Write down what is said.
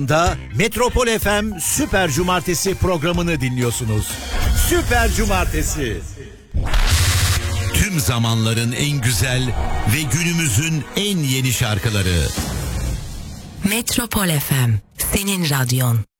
da Metropol FM Süper Cumartesi programını dinliyorsunuz. Süper Cumartesi. Tüm zamanların en güzel ve günümüzün en yeni şarkıları. Metropol FM, senin radyon.